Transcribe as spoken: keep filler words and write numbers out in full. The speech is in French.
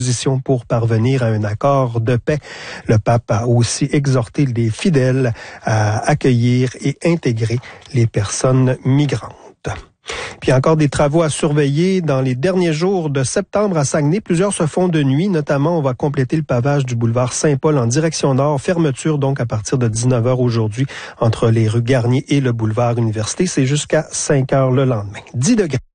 pour parvenir à un accord de paix. Le pape a aussi exhorté les fidèles à accueillir et intégrer les personnes migrantes. Puis encore des travaux à surveiller dans les derniers jours de septembre à Saguenay. Plusieurs se font de nuit. Notamment, on va compléter le pavage du boulevard Saint-Paul en direction nord. Fermeture donc à partir de dix-neuf heures aujourd'hui entre les rues Garnier et le boulevard Université. C'est jusqu'à cinq heures le lendemain. dix degrés.